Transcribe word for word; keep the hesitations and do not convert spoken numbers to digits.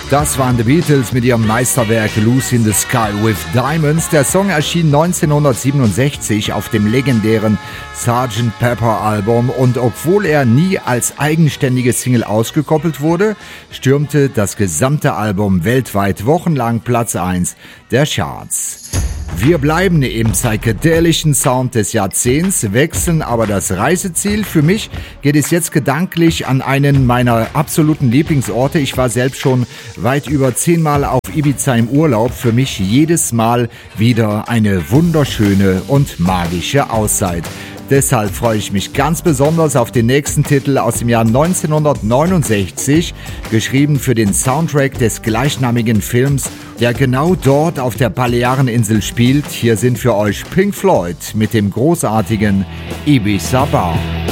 Das waren The Beatles mit ihrem Meisterwerk Lucy in the Sky with Diamonds. Der Song erschien neunzehnhundertsiebenundsechzig auf dem legendären Sergeant Pepper Album und obwohl er nie als eigenständige Single ausgekoppelt wurde, stürmte das gesamte Album weltweit wochenlang Platz eins der Charts. Wir bleiben im psychedelischen Sound des Jahrzehnts, wechseln aber das Reiseziel. Für mich geht es jetzt gedanklich an einen meiner absoluten Lieblingsorte. Ich war selbst schon weit über zehnmal auf Ibiza im Urlaub. Für mich jedes Mal wieder eine wunderschöne und magische Auszeit. Deshalb freue ich mich ganz besonders auf den nächsten Titel aus dem Jahr neunzehnhundertneunundsechzig, geschrieben für den Soundtrack des gleichnamigen Films, der genau dort auf der Baleareninsel spielt. Hier sind für euch Pink Floyd mit dem großartigen Ibiza Bar.